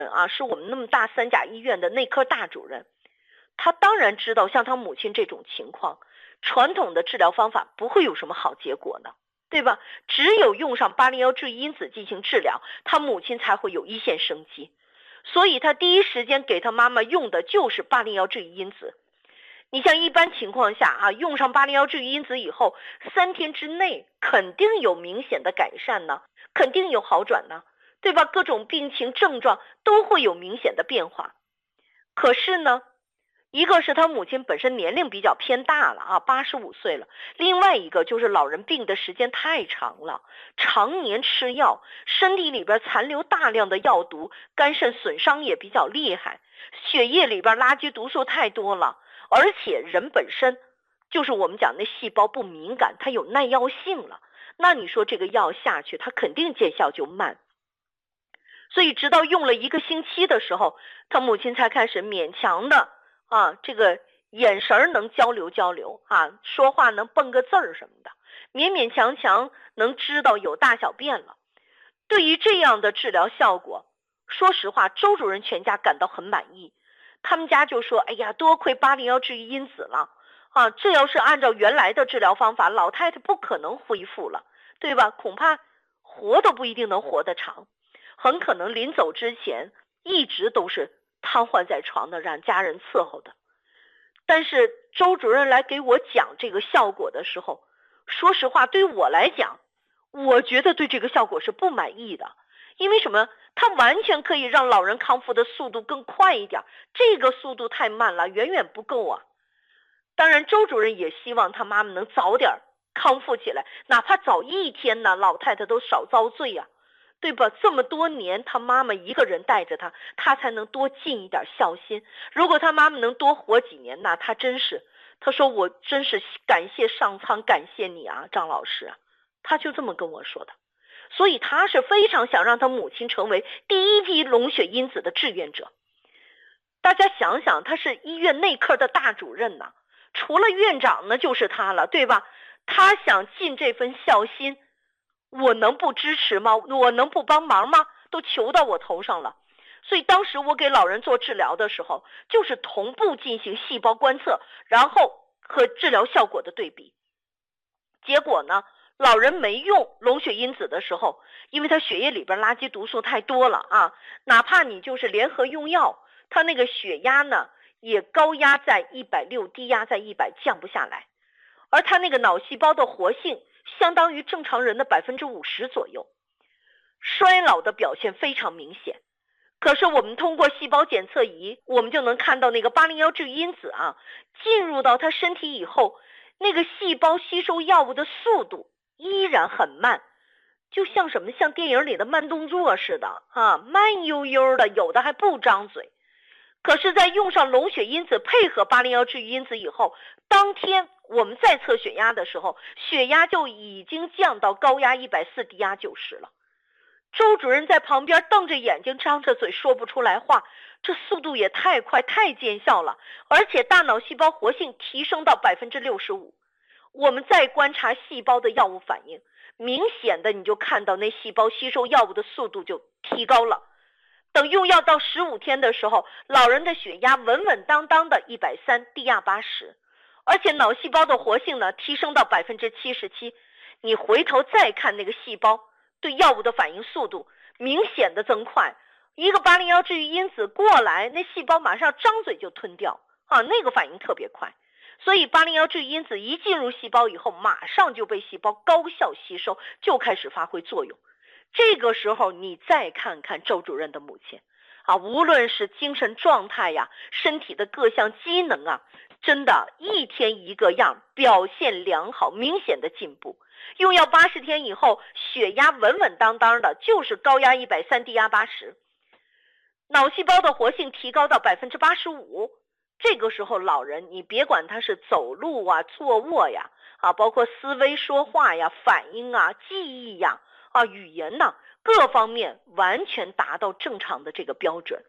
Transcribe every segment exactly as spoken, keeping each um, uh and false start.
啊，是我们那么大三甲医院的内科大主任，他当然知道像他母亲这种情况，传统的治疗方法不会有什么好结果的，对吧？只有用上八零幺治愈因子进行治疗，他母亲才会有一线生机。所以他第一时间给他妈妈用的就是八零幺治愈因子。你像一般情况下啊，用上八零幺治愈因子以后，三天之内肯定有明显的改善呢，肯定有好转呢，对吧？各种病情症状都会有明显的变化。可是呢，一个是他母亲本身年龄比较偏大了啊，八十五岁了，另外一个就是老人病的时间太长了，常年吃药，身体里边残留大量的药毒，肝肾损伤也比较厉害，血液里边垃圾毒素太多了，而且人本身就是我们讲那细胞不敏感，它有耐药性了，那你说这个药下去，它肯定见效就慢。所以直到用了一个星期的时候，他母亲才开始勉强的啊，这个眼神能交流交流啊，说话能蹦个字儿什么的，勉勉强强能知道有大小便了。对于这样的治疗效果，说实话，周主任全家感到很满意。他们家就说：“哎呀，多亏八零幺治愈因子了啊！这要是按照原来的治疗方法，老太太不可能恢复了，对吧？恐怕活都不一定能活得长。”很可能临走之前一直都是瘫痪在床的，让家人伺候的。但是周主任来给我讲这个效果的时候，说实话，对于我来讲，我觉得对这个效果是不满意的。因为什么？它完全可以让老人康复的速度更快一点，这个速度太慢了，远远不够啊。当然周主任也希望他妈妈能早点康复起来，哪怕早一天呢，老太太都少遭罪啊，对吧？这么多年他妈妈一个人带着他，他才能多尽一点孝心。如果他妈妈能多活几年，那他真是，他说我真是感谢上苍，感谢你啊，张老师啊，他就这么跟我说的。所以他是非常想让他母亲成为第一批龙血因子的志愿者。大家想想，他是医院内科的大主任呢，除了院长呢就是他了，对吧？他想尽这份孝心，我能不支持吗？我能不帮忙吗？都求到我头上了。所以当时我给老人做治疗的时候，就是同步进行细胞观测，然后和治疗效果的对比。结果呢，老人没用龙血因子的时候，因为他血液里边垃圾毒素太多了啊，哪怕你就是联合用药，他那个血压呢也高压在一百六，低压在一百，降不下来。而他那个脑细胞的活性相当于正常人的百分之五十左右，衰老的表现非常明显。可是我们通过细胞检测仪，我们就能看到那个八零幺治愈因子啊，进入到他身体以后，那个细胞吸收药物的速度依然很慢，就像什么像电影里的慢动作似的啊，慢悠悠的，有的还不张嘴。可是在用上龙血因子配合八零幺治愈因子以后，当天我们再测血压的时候，血压就已经降到高压一百四，低压九十了。周主任在旁边瞪着眼睛，张着嘴说不出来话，这速度也太快，太见效了，而且大脑细胞活性提升到百分之六十五。我们再观察细胞的药物反应，明显的你就看到那细胞吸收药物的速度就提高了。等用药到十五天的时候，老人的血压稳稳当当的一百三，低压八十，而且脑细胞的活性呢提升到百分之七十七。你回头再看那个细胞对药物的反应速度，明显的增快。一个八零幺治愈因子过来，那细胞马上张嘴就吞掉啊，那个反应特别快。所以八零幺治愈因子一进入细胞以后，马上就被细胞高效吸收，就开始发挥作用。这个时候你再看看周主任的母亲啊，无论是精神状态呀，身体的各项机能啊，真的一天一个样，表现良好，明显的进步。用药八十天以后，血压稳稳当当的，就是高压一百三，低压八十，脑细胞的活性提高到百分之八十五。这个时候老人，你别管他是走路啊、坐卧呀，啊，包括思维、说话呀、反应啊、记忆呀、啊、语言呐，各方面完全达到正常的这个标准。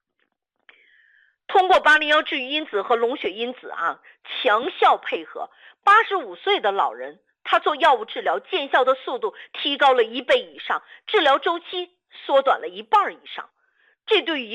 通过八零幺治愈因子和龙血因子啊，强效配合，八十五岁的老人他做药物治疗见效的速度提高了一倍以上，治疗周期缩短了一半以上。 这对于